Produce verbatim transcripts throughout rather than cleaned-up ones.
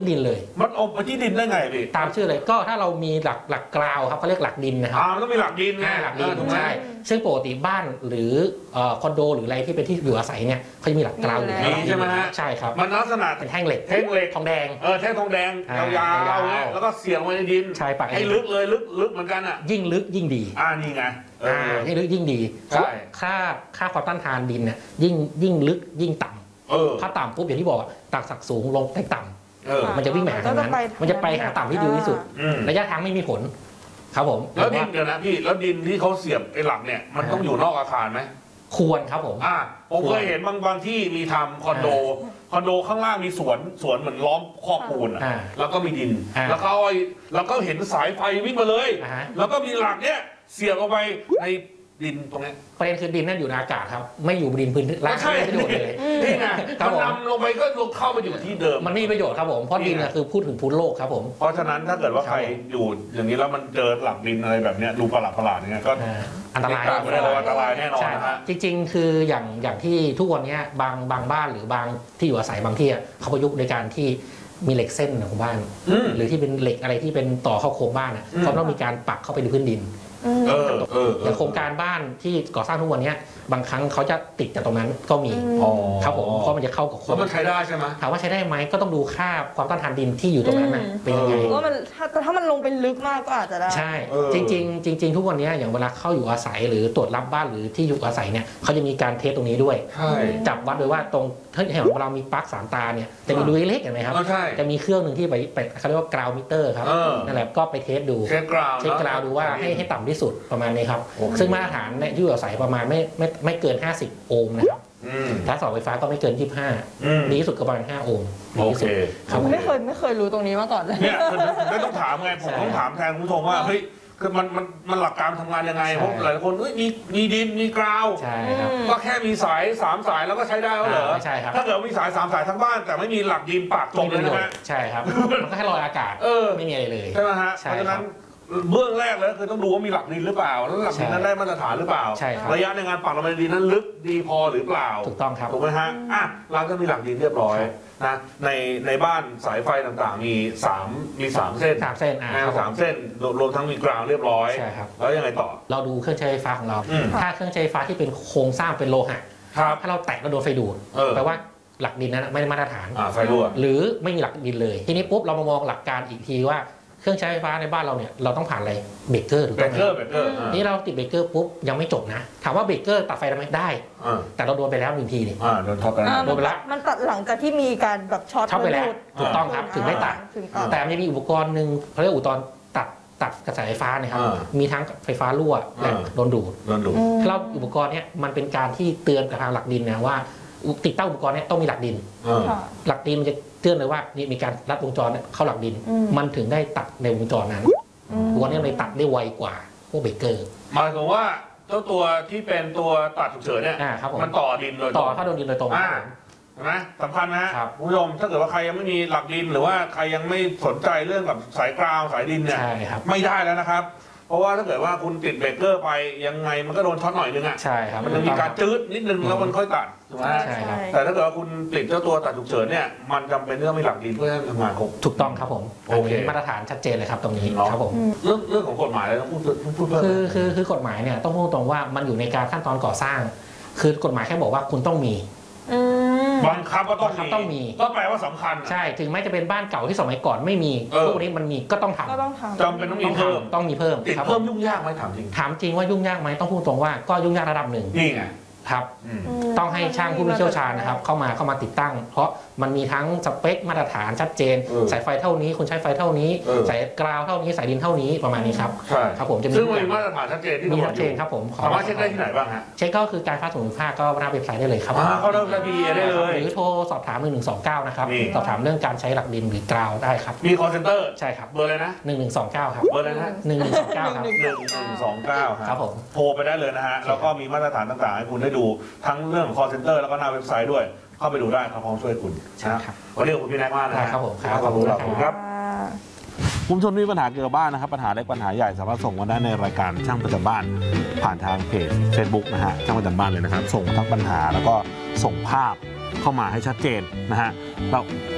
ดินเลยมันอมไปที่ดินได้ไงพี่ตามชื่อเลยก็ถ้าเรามีหลักหลักกราวครับเขาเรียกหลักดินนะครับอ่าต้องมีหลักดินไงหลักดินใช่ซึ่งปกติบ้านหรือคอนโดหรืออะไรที่เป็นที่อยู่อาศัยเนี่ยเขาจะมีหลักกราวอยู่ใช่ไหมฮะใช่ครับมันลักษณะเป็นแท่งเหล็กแท่งเหล็กทองแดงเออแท่งทองแดงยาวๆแล้วก็เสียบลงในดินใช่ปะให้ลึกเลยลึกลึกเหมือนกันอ่ะยิ่งลึกยิ่งดีอ่านี่ไงอ่ายิ่งลึกยิ่งดีเพราะค่าค่าความต้านทานดินเนี่ยยิ่งยิ่งลึกยิ่งต่ำถ้าต่ำปุ๊บอย่างที่บอกตักสักสูงลงแตกต่ำมันจะวิ่งไปหาทางนั้นมันจะไปหาต่ำที่ดีที่สุดระยะทางไม่มีผลครับผมแล้วดินเดี๋ยวนะพี่แล้วดินที่เขาเสียบไอ้หลักเนี่ยมันต้องอยู่นอกอาคารไหมควรครับผมอ่าผมเคยเห็นบางบางที่มีทำคอนโดคอนโดข้างล่างมีสวนสวนเหมือนล้อมครอบปูนอ่ะแล้วก็มีดินแล้วเขาไอ้แล้วก็เห็นสายไฟวิ่งมาเลยแล้วก็มีหลักเนี่ยเสียบเอาไปในดินตรงนี้ประเด็นคือดินนั่นอยู่ในอากาศครับไม่อยู่บนดินพื้นล่างไม่ประโยชน์เลยนี่ไงมันนำลงไปก็ลงเข้าไปอยู่ที่เดิมมันไม่มีประโยชน์ครับผมเพราะดินคือพูดถึงพื้นโลกครับผมเพราะฉะนั้นถ้าเกิดว่าใครอยู่อย่างนี้แล้วมันเจอหลักดินอะไรแบบนี้ดูประหลาดประหลาดอย่างเงี้ยก็อันตรายไม่ได้เลยอันตรายแน่นอนนะฮะจริงๆคืออย่างอย่างที่ทุกวันนี้บางบางบ้านหรือบางที่อยู่อาศัยบางที่เขาประยุกต์ในการที่มีเหล็กเส้นของบ้านหรือที่เป็นเหล็กอะไรที่เป็นต่อเข้าโครงบ้านเขาต้องมีการปักเข้าไปในพื้นดินอย่างโครงการบ้านที่ก่อสร้างทุกวันนี้บางครั้งเขาจะติดจากตรงนั้นก็มีครับผมเพราะมันจะเข้ากับโครงมันใช้ได้ใช่ไหมถามว่าใช้ได้ไหมก็ต้องดูค่าความต้านทานดินที่อยู่ตรงนั้นเป็นยังไงว่ามันถ้าถ้ามันลงไปลึกมากก็อาจจะได้ใช่จริงๆจริงๆทุกวันนี้อย่างเวลาเข้าอยู่อาศัยหรือตรวจรับบ้านหรือที่อยู่อาศัยเนี่ยเขาจะมีการเทสตรงนี้ด้วยจับวัดโดยว่าตรงถ้าเห็นเรามีปลั๊กสามตาเนี่ยจะมีรูเล็กๆเห็นไหมครับจะมีเครื่องหนึ่งที่ไปเขาเรียกว่ากราวมิเตอร์ครับนั่นแหละก็ไปเทสดูเช็คกราวเช็คกราวดูว่าให้ให้ต่ำที่สุดประมาณนี้ครับซึ่งมาตรฐานในที่อยู่อาศัยประมาณไม่ไม่ไม่เกินห้าสิบโอห์มนะครับถ้าเสาไฟฟ้าก็ไม่เกินยี่สิบห้าดีที่สุดก็ประมาณห้าโอห์มโอเคไม่เคยไม่เคยรู้ตรงนี้มาก่อนเลยเนี่ยผมไม่ต้องถามไงผมต้องถามแทนคุณผู้ชมว่าเฮ้ยคือมันมันมันหลักการทำงานยังไงเพราะหลายคนเฮ้ยมีมีดินมีกราวใช่ครับก็แค่มีสายสามสายแล้วก็ใช้ได้แล้วเหรอใช่ครับถ้าเกิดมีสายสามสายทั้งบ้านแต่ไม่มีหลักดินปากจมเลยนะใช่ครับมันก็แค่ลอยอากาศไม่มีอะไรเลยใช่ไหมฮะเพราะฉะนั้นเบื้องแรกเลยคือต้องดูว่ามีหลักดินหรือเปล่าแล้วหลักดินนั้นได้มาตรฐานหรือเปล่าระยะในงานปักลงไปในดินนั้นลึกดีพอหรือเปล่าถูกต้องครับถูกไหมฮะอ่ะเราก็มีหลักดินเรียบร้อยนะในในบ้านสายไฟต่างๆมีสามมีสามเส้นสามเส้นอ่าสามเส้นรวมทั้งมีกราวเรียบร้อยใช่ครับแล้วยังไงต่อเราดูเครื่องใช้ไฟฟ้าของเราถ้าเครื่องใช้ไฟฟ้าที่เป็นโครงสร้างเป็นโลหะถ้าเราแตะแล้วโดนไฟดูดแปลว่าหลักดินนั้นไม่ได้มาตรฐานไฟรั่วหรือไม่มีหลักดินเลยทีนี้ปุ๊บเรามามองหลักการอีกทีว่าเครื่องใช้ไฟฟ้าในบ้านเราเนี่ยเราต้องผ่านอะไรเบรกเกอร์ถูกต้องไหมเบรกเกอร์นี่เราติดเบรกเกอร์ปุ๊บยังไม่จบนะถามว่าเบรกเกอร์ตัดไฟได้ไหมได้แต่เราโดนไปแล้วหนึ่งทีนี่โดนช็อตไปโดนไปแล้วมันตัดหลังจากที่มีการแบบช็อตไปแล้วถูกต้องครับถึงได้ตัดแต่มันมีอุปกรณ์หนึ่งเขาเรียกอุปกรณ์ตัดตัดกระแสไฟฟ้านะครับมีทั้งไฟฟ้ารั่วและโดนดูดถ้าเราอุปกรณ์เนี้ยมันเป็นการที่เตือนกับทางหลักดินนะว่าติดตั้งอุปกรณ์เนี้ยต้องมีหลักดินหลักดินมันจะเตือนเลยว่านี่มีการรัดวงจรเข้าหลักดินมันถึงได้ตัดในวงจรนั้นตัวนี้เลยตัดได้ไวกว่าพวกเบรกเกอร์หมายถึงว่าเจ้าตัวที่เป็นตัวตัดฉุกเฉินเนี่ยมันต่อดินโดยต่อเข้าโดนดินโดยตรงใช่ไหมสำคัญนะฮะคุณผู้ชมถ้าเกิดว่าใครยังไม่มีหลักดินหรือว่าใครยังไม่สนใจเรื่องกับสายกราวสายดินเนี่ยไม่ได้แล้วนะครับเพราะว่าถ้าเกิดว่าคุณติดเบรกเกอร์ไปยังไงมันก็โดนช็อตหน่อยนึงอ่ะใช่ครับมันจะมีการจืดนิดนึงแล้วมันค่อยตัดถูกไหมใช่ครับแต่ถ้าเกิดว่าคุณติดเจ้าตัวตัดฉุกเฉินเนี่ยมันจำเป็นที่ต้องมีหลักดินเพื่อให้ทำงานครบถูกต้องครับผมโอเคมาตรฐานชัดเจนเลยครับตรงนี้ครับผมเรื่องเรื่องของกฎหมายเลยต้องพูดพูดเพิ่มคือคือคือกฎหมายเนี่ยต้องพูดตรงว่ามันอยู่ในการขั้นตอนก่อสร้างคือกฎหมายแค่บอกว่าคุณต้องมีบังคับก็ต้องมีต้องมีก็แปลว่าสำคัญใช่ถึงแม้จะเป็นบ้านเก่าที่สมัยก่อนไม่มีพวกนี้มันมีก็ต้องทำจำเป็นต้องมีเพิ่มต้องมีเพิ่มติดเพิ่มยุ่งยากไหมถามจริงถามจริงว่ายุ่งยากไหมต้องพูดตรงว่าก็ยุ่งยากระดับหนึ่งนี่ไงครับต้องให้ช่างผู้เชี่ยวชาญนะครับเข้ามาเข้ามาติดตั้งเพราะมันมีทั้งสเปคมาตรฐานชัดเจนสายไฟเท่านี้คุณใช้ไฟเท่านี้สายกราวเท่านี้สายดินเท่านี้ประมาณนี้ครับใช่ครับผมจะมีซึ่งมีมาตรฐานชัดเจนที่มีชัดเจนครับผมสามารถเช็คได้ที่ไหนบ้างฮะเช็คก็คือการฟ้าส่งภาคก็หน้าเว็บไซต์ได้เลยครับเข้าได้ที่บีได้เลยหรือโทรสอบถามหนึ่งหนึ่งสองเก้านะครับสอบถามเรื่องการใช้หลักดินหรือกราวได้ครับมี call center ใช่ครับเบอร์อะไรนะหนึ่งหนึ่งสองเก้าครับเบอร์อะไรนะหนึ่งหนึ่งสองเก้าครับหนึ่งหนึ่งสองเก้าครับผมโทรไปได้เลยนะฮะแล้วก็มีมาตรฐานต่างๆให้คุณได้ดูทั้งเรื่องของ call center แล้วก็หน้าเว็บไซต์ด้วยเข้าไปดูได้ครับพร้อมช่วยคุณนะครับวันนี้ขอบคุณพี่แน็กมากนะครับผมครับขอบคุณครับคุณผู้ชมมีปัญหาเกี่ยวกับบ้านนะครับปัญหาเล็กปัญหาใหญ่สามารถส่งมาได้ในรายการช่างประจำบ้านผ่านทางเพจ Facebook นะฮะช่างประจำบ้านเลยนะครับส่งทั้งปัญหาแล้วก็ส่งภาพเข้ามาให้ชัดเจนนะฮะเรา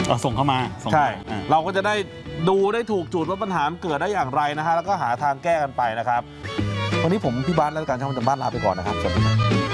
เอาส่งเข้ามาใช่เราก็จะได้ดูได้ถูกจุดว่าปัญหาเกิดได้อย่างไรนะฮะแล้วก็หาทางแก้กันไปนะครับวันนี้ผมพี่บาสและการช่างประจำบ้านลาไปก่อนนะครับสวัสดีครับ